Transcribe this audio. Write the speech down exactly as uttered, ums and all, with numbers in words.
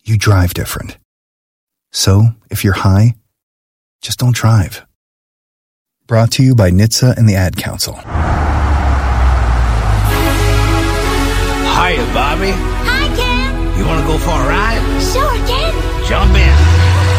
you drive different. So, if you're high, just don't drive. Brought to you by N H T S A and the Ad Council. Hiya, Bobby. Hi, Ken. You want to go for a ride? Sure, Ken. Jump in.